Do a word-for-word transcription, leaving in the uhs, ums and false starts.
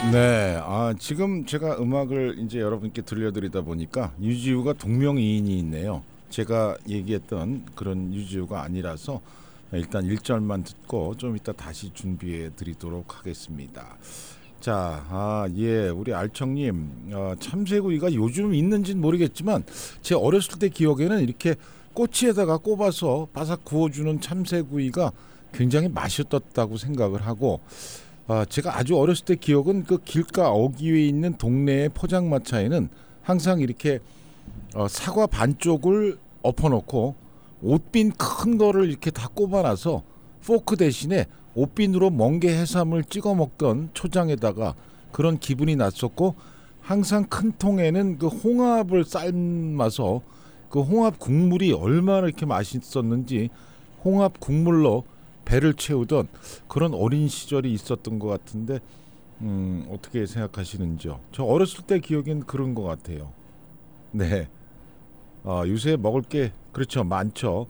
네, 아 지금 제가 음악을 이제 여러분께 들려드리다 보니까 유지우가 동명이인이 있네요. 제가 얘기했던 그런 유지우가 아니라서 일단 일 절만 듣고 좀 이따 다시 준비해 드리도록 하겠습니다. 자, 아, 예, 우리 알청님, 어, 참새구이가 요즘 있는지는 모르겠지만 제 어렸을 때 기억에는 이렇게 꼬치에다가 꼽아서 바삭 구워주는 참새구이가 굉장히 맛있었다고 생각을 하고, 아, 제가 아주 어렸을 때 기억은 그 길가 어귀에 있는 동네의 포장마차에는 항상 이렇게 어, 사과 반쪽을 엎어놓고 옷빈 큰 거를 이렇게 다 꼽아놔서 포크 대신에 옷빈으로 멍게 해삼을 찍어 먹던 초장에다가 그런 기분이 났었고, 항상 큰 통에는 그 홍합을 삶아서 그 홍합 국물이 얼마나 이렇게 맛있었는지 홍합 국물로 배를 채우던 그런 어린 시절이 있었던 것 같은데, 음, 어떻게 생각하시는지요? 저 어렸을 때 기억엔 그런 것 같아요. 네. 어, 요새 먹을 게 그렇죠, 많죠.